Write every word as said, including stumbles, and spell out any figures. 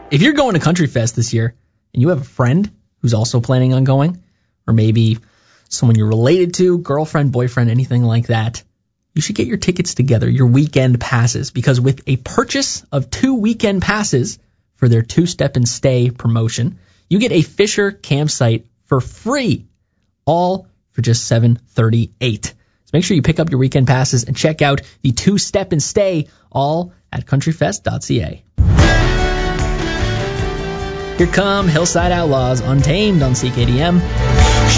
If you're going to Country Fest this year and you have a friend who's also planning on going, or maybe someone you're related to, girlfriend, boyfriend, anything like that, you should get your tickets together, your weekend passes, because with a purchase of two weekend passes for their two-step and stay promotion, you get a Fisher campsite for free, all for just seven hundred thirty-eight dollars. So make sure you pick up your weekend passes and check out the two-step and stay, all at country fest dot c a. Here come Hillside Outlaws, Untamed on C K D M.